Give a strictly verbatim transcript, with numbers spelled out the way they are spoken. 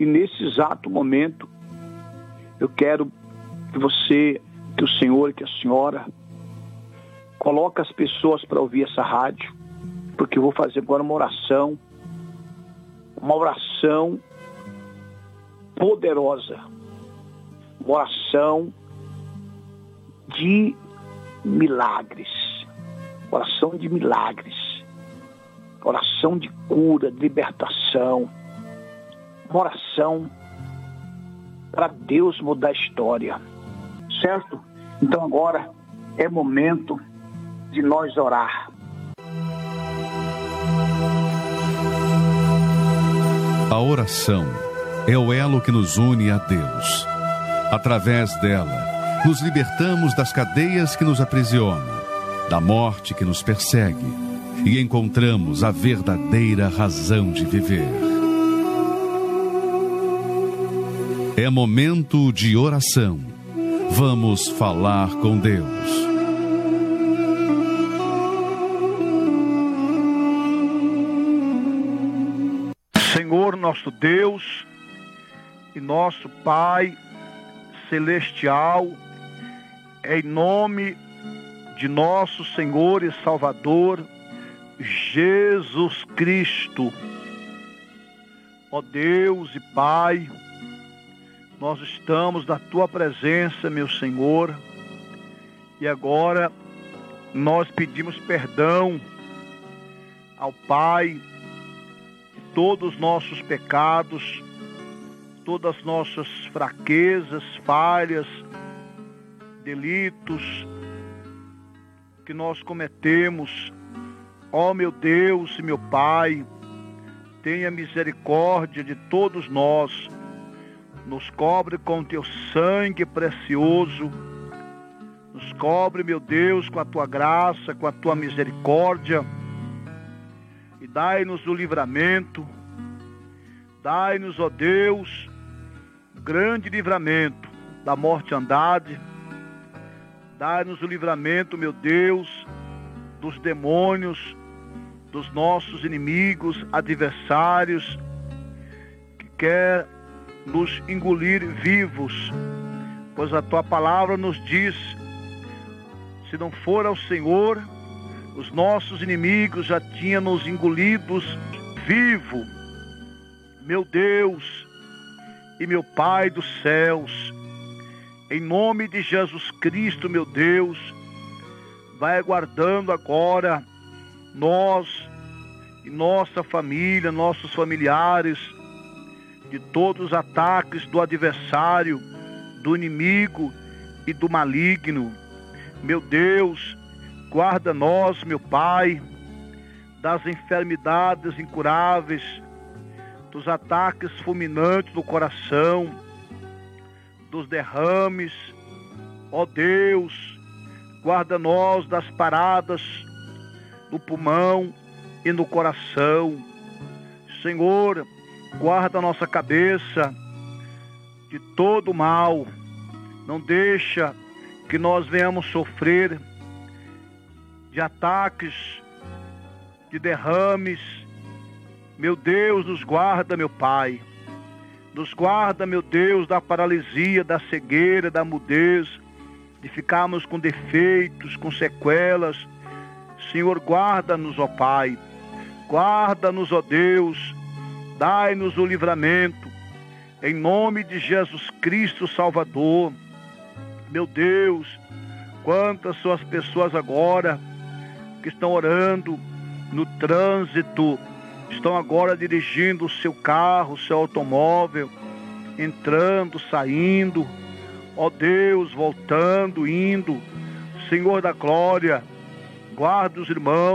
E nesse exato momento, eu quero que você, que o senhor e que a senhora coloque as pessoas para ouvir essa rádio, porque eu vou fazer agora uma oração, uma oração poderosa, uma oração de milagres, oração de milagres, oração de cura, de libertação, uma oração para Deus mudar a história, certo? Então agora é momento de nós orar. A oração é o elo que nos une a Deus. Através dela, nos libertamos das cadeias que nos aprisionam, da morte que nos persegue, e encontramos a verdadeira razão de viver. É momento de oração. Vamos falar com Deus. Senhor nosso Deus e nosso Pai celestial, em nome de nosso Senhor e Salvador Jesus Cristo, ó Deus e Pai, nós estamos na Tua presença, meu Senhor, e agora nós pedimos perdão ao Pai de todos os nossos pecados, todas as nossas fraquezas, falhas, delitos que nós cometemos. Ó meu Deus e meu Pai, tenha misericórdia de todos nós, nos cobre com Teu sangue precioso, nos cobre, meu Deus, com a Tua graça, com a Tua misericórdia, e dai-nos o livramento, dai-nos, ó Deus, grande livramento da mortandade, dai-nos o livramento, meu Deus, dos demônios, dos nossos inimigos, adversários, que quer nos engolir vivos, pois a Tua palavra nos diz, se não for ao Senhor, os nossos inimigos já tinham nos engolidos vivo. Meu Deus e meu Pai dos céus, em nome de Jesus Cristo, meu Deus, vai aguardando agora nós e nossa família, nossos familiares, de todos os ataques do adversário, do inimigo e do maligno. Meu Deus, guarda nós, meu Pai, das enfermidades incuráveis, dos ataques fulminantes do coração, dos derrames. Ó Deus, guarda nós das paradas no pulmão e no coração. Senhor, guarda a nossa cabeça de todo mal. Não deixa que nós venhamos sofrer de ataques, de derrames. Meu Deus, nos guarda, meu Pai. Nos guarda, meu Deus, da paralisia, da cegueira, da mudez, de ficarmos com defeitos, com sequelas. Senhor, guarda-nos, ó Pai. Guarda-nos, ó Deus. Dai-nos o livramento. Em nome de Jesus Cristo Salvador. Meu Deus, quantas são as pessoas agora que estão orando no trânsito, estão agora dirigindo o seu carro, o seu automóvel, entrando, saindo, ó Deus, voltando, indo. Senhor da glória, guarda os irmãos.